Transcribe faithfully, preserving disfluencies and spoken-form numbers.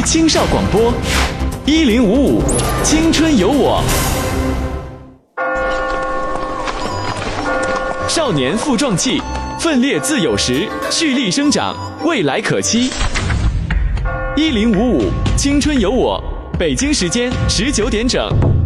青少广播，一零五五，青春有我。少年负壮气，奋烈自有时，蓄力生长，未来可期。一零五五，青春有我。北京时间十九点整。